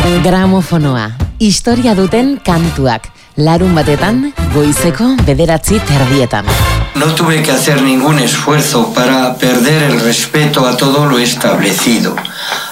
Gramofonoa, historia duten kantuak, larun batetan, goizeko 9:00 No tuve que hacer ningún esfuerzo para perder el respeto a todo lo establecido.